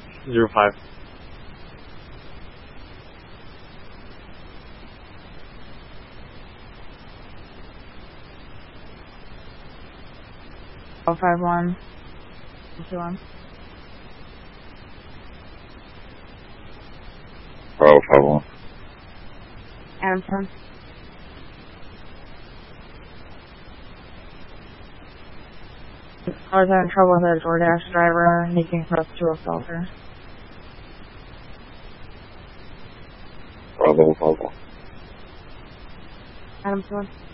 05. Oh, 51. 51. Bravo 51. Adamson. I was having trouble with a DoorDash driver making for us to a filter. Bravo 51. Adamson.